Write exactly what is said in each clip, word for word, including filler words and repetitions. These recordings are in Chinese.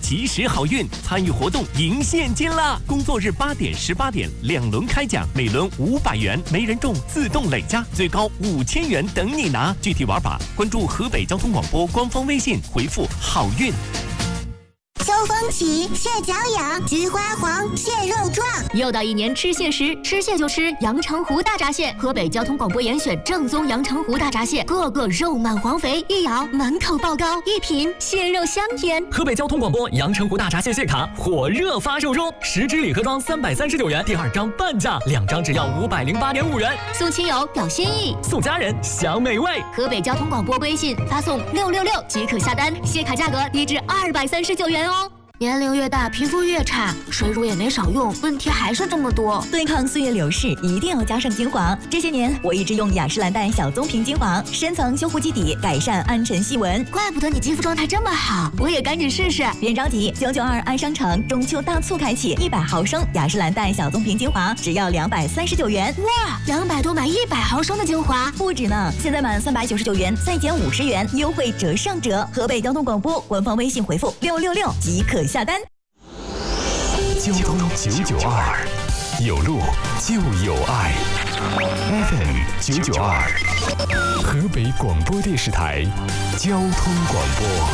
及时好运，参与活动赢现金啦！工作日八点、十八点两轮开奖，每轮五百元，没人中自动累加，最高五千元等你拿。具体玩法关注河北交通广播官方微信，回复好运。 秋风起，蟹脚痒，菊花黄，蟹肉壮。 又到一年吃蟹时，吃蟹就吃阳澄湖大闸蟹。河北交通广播严选正宗阳澄湖大闸蟹，个个肉满黄肥，一咬满口爆膏，一品蟹肉香甜。 河北交通广播阳澄湖大闸蟹蟹卡火热发售中，十支礼盒装三百三十九元，第二张半价，两张只要五百零八点五元。 送亲友表心意， 送家人享美味。 河北交通广播微信发送六六六即可下单，蟹卡价格低至二百三十九元哦。年龄越大，皮肤越差，水乳也没少用，问题还是这么多。 对抗岁月流逝，一定要加上精华。这些年，我一直用雅诗兰黛小棕瓶精华，深层修护基底，改善暗沉细纹。 怪不得你肌肤状态这么好，我也赶紧试试。 别着急，九九二安商城中秋大促开启，一百毫升雅诗兰黛小棕瓶精华只要两百三十九元。 哇，两百多买一百毫升的精华， 不止呢！现在满三百九十九元再减五十元，优惠折上折。河北交通广播官方微信回复六六六即可下单。 交通九九二，有路就有爱。F M 九九二，河北广播电视台交通广播。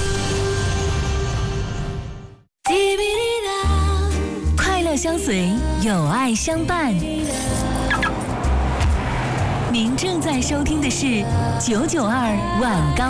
快乐相随，有爱相伴。您正在收听的是九九二晚高。